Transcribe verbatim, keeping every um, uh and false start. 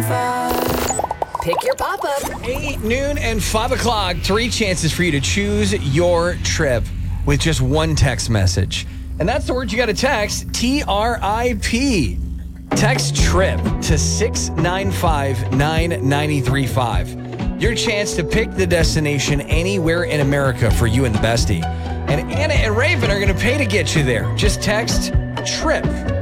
Pick your pop-up. eight, noon, and five o'clock. Three chances for you to choose your trip with just one text message. And that's the word you got to text, T R I P. Text TRIP to six nine five nine nine three five. Your chance to pick the destination anywhere in America for you and the bestie. And Anna and Raven are going to pay to get you there. Just text TRIP